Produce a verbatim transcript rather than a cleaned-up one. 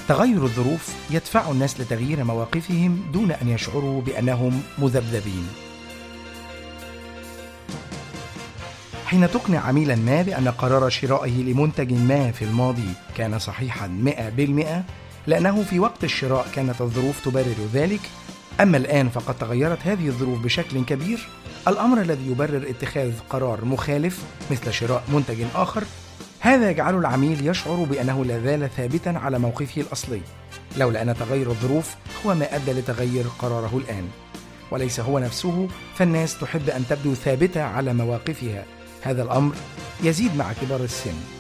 تغير الظروف يدفع الناس لتغيير مواقفهم دون أن يشعروا بأنهم مذبذبين. حين تقنع عميلا ما بأن قرار شرائه لمنتج ما في الماضي كان صحيحا مئة بالمئة لأنه في وقت الشراء كانت الظروف تبرر ذلك، أما الآن فقد تغيرت هذه الظروف بشكل كبير، الأمر الذي يبرر اتخاذ قرار مخالف مثل شراء منتج آخر، هذا يجعل العميل يشعر بأنه لا زال ثابتا على موقفه الأصلي، لولا أن تغير الظروف هو ما أدى لتغير قراره الآن، وليس هو نفسه. فالناس تحب أن تبدو ثابتة على مواقفها، هذا الأمر يزيد مع كبار السن.